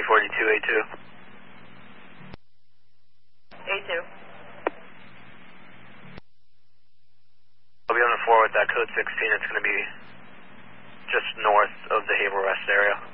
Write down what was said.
342A2. A2. I'll be on the floor with that code 16. It's going to be just north of the Haverhill West area.